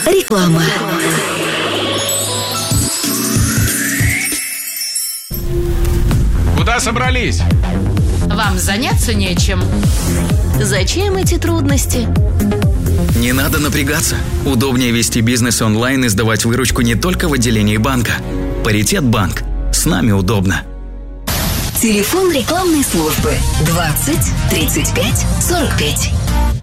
Реклама. Куда собрались? Вам заняться нечем. Зачем эти трудности? Не надо напрягаться. Удобнее вести бизнес онлайн и сдавать выручку не только в отделении банка. Паритет банк. С нами удобно. Телефон рекламной службы 20 35 45.